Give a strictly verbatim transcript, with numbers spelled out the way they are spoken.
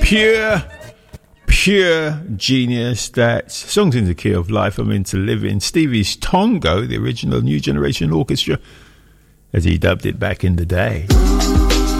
Pure, pure genius. That's Songs in the Key of Life I'm Into Living. Stevie's Tongo, the original New Generation Orchestra, as he dubbed it back in the day.